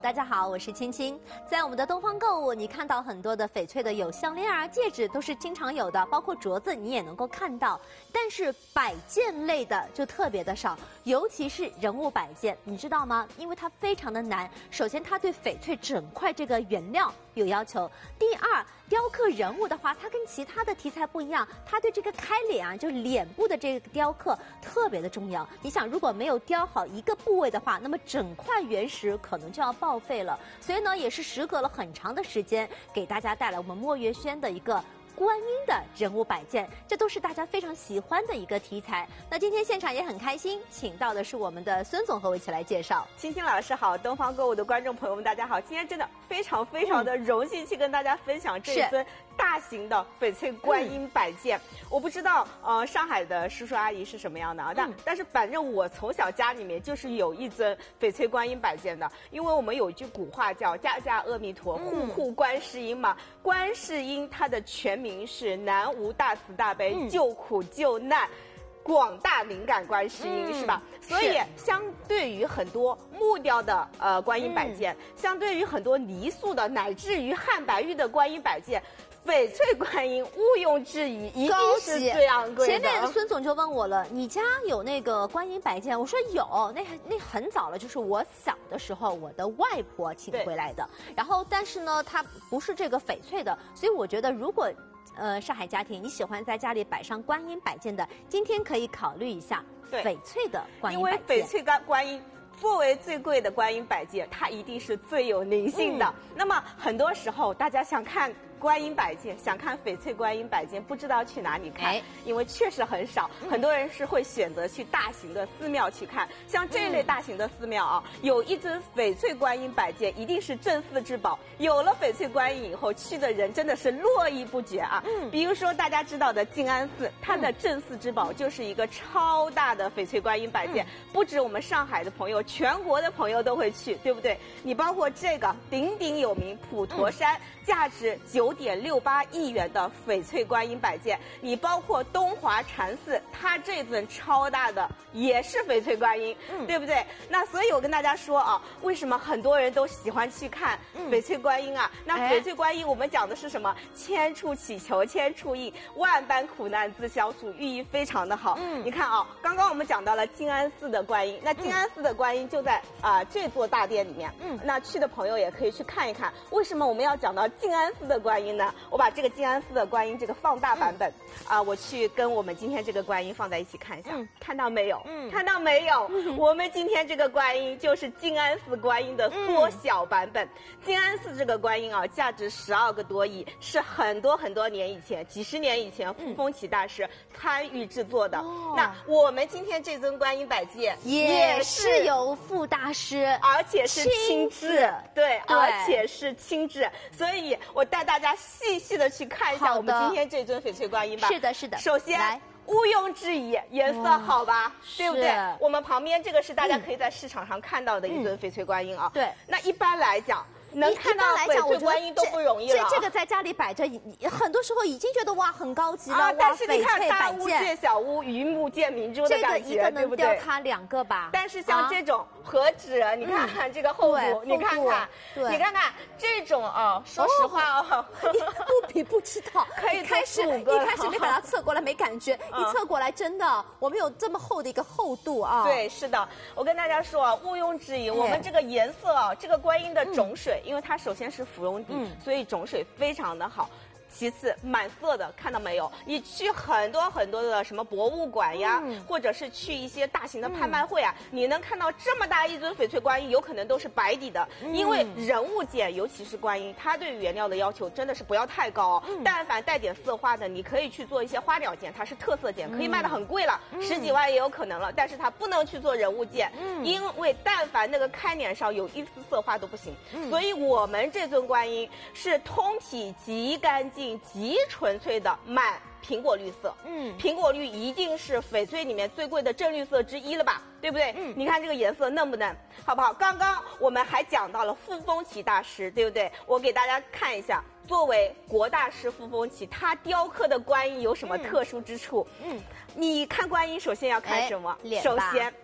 大家好，我是青青。在我们的东方购物，你看到很多的翡翠的有项链啊、戒指都是经常有的，包括镯子你也能够看到。但是摆件类的就特别的少，尤其是人物摆件，你知道吗？因为它非常的难。首先，它对翡翠整块这个原料有要求；第二，雕刻人物的话，它跟其他的题材不一样，它对这个开脸啊，就是脸部的这个雕刻特别的重要。你想，如果没有雕好一个部位的话，那么整块原石可能就要报废了。所以呢，也是时隔了很长的时间，给大家带来我们墨月轩的一个观音的人物摆件，这都是大家非常喜欢的一个题材。那今天现场也很开心，请到的是我们的孙总和我一起来介绍。 青青老师好，东方购物的观众朋友们大家好，今天真的非常的荣幸去跟大家分享这一尊大型的翡翠观音摆件。我不知道上海的叔叔阿姨是什么样的啊，但是反正我从小家里面就是有一尊翡翠观音摆件的，因为我们有一句古话叫家家阿弥陀，户户观世音嘛。观世音它的全名是南无大慈大悲救苦救难广大灵感观世音，是吧？所以相对于很多木雕的观音摆件，相对于很多泥塑的，乃至于汉白玉的观音摆件，翡翠观音毋庸置疑，一定是最昂贵的。 前面孙总就问我了，你家有那个观音摆件？我说有，那很早了，就是我小的时候，我的外婆请回来的。然后，但是呢，它不是这个翡翠的，所以我觉得如果上海家庭你喜欢在家里摆上观音摆件的，今天可以考虑一下翡翠的观音摆件。 因为翡翠观音作为最贵的观音摆件，它一定是最有灵性的。那么很多时候大家想看观音摆件，想看翡翠观音摆件，不知道去哪里看，因为确实很少。很多人是会选择去大型的寺庙去看，像这类大型的寺庙啊，有一尊翡翠观音摆件，一定是镇寺之宝。有了翡翠观音以后，去的人真的是络绎不绝啊。比如说大家知道的静安寺，它的镇寺之宝就是一个超大的翡翠观音摆件，不止我们上海的朋友，全国的朋友都会去，对不对？你包括这个鼎鼎有名普陀山，价值9.68亿元的翡翠观音摆件，你包括东华禅寺，它这尊超大的也是翡翠观音，对不对？那所以我跟大家说啊，为什么很多人都喜欢去看翡翠观音啊？那翡翠观音我们讲的是什么？千处祈求千处应，万般苦难自消除，寓意非常的好。你看啊，刚刚我们讲到了静安寺的观音，那静安寺的观音就在这座大殿里面。那去的朋友也可以去看一看，为什么我们要讲到静安寺的观音呢？我把这个静安寺的观音这个放大版本我去跟我们今天这个观音放在一起看一下，看到没有？看到没有？我们今天这个观音就是静安寺观音的缩小版本。静安寺这个观音啊，价值12个多亿，是很多年以前，几十年以前傅风启大师参与制作的。那我们今天这尊观音摆件也是由傅大师， 而且是亲自，对，而且是亲自，所以我带大家细的去看一下我们今天这尊翡翠观音吧。 是的。 首先毋庸置疑，颜色好吧，对不对？我们旁边这个是大家可以在市场上看到的一尊翡翠观音啊。对，那一般来讲，能看到翡翠观音都不容易了。 这个在家里摆着，很多时候已经觉得哇很高级了。 但是你看大屋见小屋，榆木见明珠的感觉，对不对？ 这个一个能雕它2个吧。 但是像这种和纸，你看看这个厚度，你看看这种啊，说实话啊， 不比不知道。可以一开始没把它侧过来没感觉，一侧过来真的，我们有这么厚的一个厚度啊。 对，是的，我跟大家说啊，毋庸置疑，我们这个颜色啊，这个观音的种水，因为它首先是芙蓉底，所以种水非常的好。其次，满色的，看到没有？你去很多的什么博物馆呀，或者是去一些大型的拍卖会啊，你能看到这么大一尊翡翠观音，有可能都是白底的。因为人物件，尤其是观音，它对原料的要求真的是不要太高。但凡带点色花的，你可以去做一些花鸟件，它是特色件，可以卖得很贵了，10几万也有可能了。但是它不能去做人物件，因为但凡那个开脸上有一丝色花都不行。所以我们这尊观音是通体极干净、极纯粹的满苹果绿色。苹果绿一定是翡翠里面最贵的正绿色之一了吧，对不对？你看这个颜色嫩不嫩，好不好？刚刚我们还讲到了傅风启大师，对不对？我给大家看一下，作为国大师傅风启，他雕刻的观音有什么特殊之处？你看观音首先要看什么？首先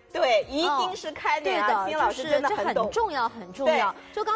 对，一定是开脸啊！金老师真的很懂， 这很重要，很重要。就刚